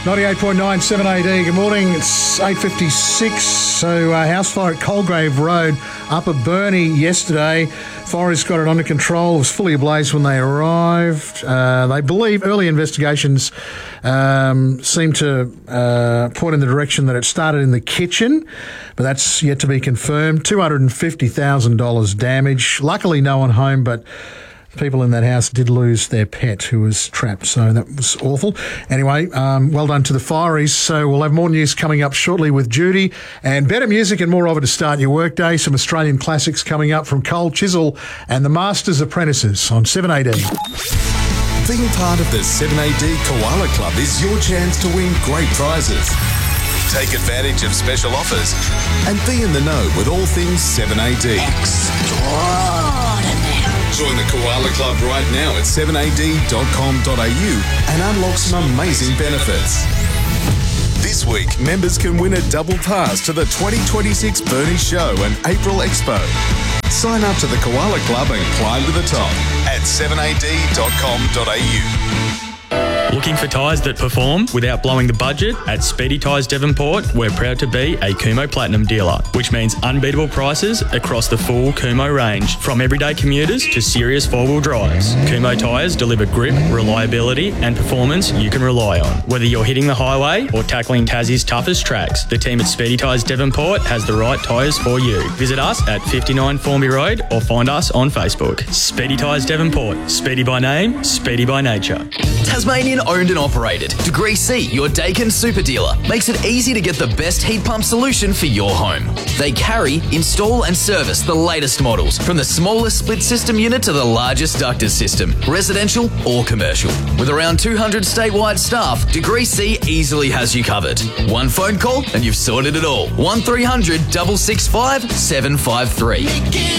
98.9 7AD. Good morning. It's 8:56. So house fire at Colgrave Road up at Burnie yesterday. Fires got it under control. It was fully ablaze when they arrived. They believe early investigations seem to point in the direction that it started in the kitchen, but that's yet to be confirmed. $250,000 damage. Luckily no one home, but people in that house did lose their pet who was trapped, so that was awful. Anyway, well done to the fireys. So we'll have more news coming up shortly with Judy and better music and more of it to start your workday. Some Australian classics coming up from Cole Chisel and the Masters Apprentices on 7AD. Being part of the 7AD Koala Club is your chance to win great prizes. Take advantage of special offers and be in the know with all things 7AD. Extraordinary. Join the Koala Club right now at 7ad.com.au and unlock some amazing benefits. This week, members can win a double pass to the 2026 Burnie Show and April Expo. Sign up to the Koala Club and climb to the top at 7ad.com.au. Looking for tyres that perform without blowing the budget? At Speedy Tyres Devonport, we're proud to be a Kumho Platinum dealer, which means unbeatable prices across the full Kumho range, from everyday commuters to serious four-wheel drives. Kumho tyres deliver grip, reliability and performance you can rely on. Whether you're hitting the highway or tackling Tassie's toughest tracks, the team at Speedy Tyres Devonport has the right tyres for you. Visit us at 59 Formby Road or find us on Facebook. Speedy Tyres Devonport. Speedy by name, speedy by nature. Tasmanian owned and operated. Degree C, your Dakin super dealer, makes it easy to get the best heat pump solution for your home. They carry, install and service the latest models, from the smallest split system unit to the largest ducted system, residential or commercial. With around 200 statewide staff, Degree C easily has you covered. One phone call and you've sorted it all. 1300 665 753.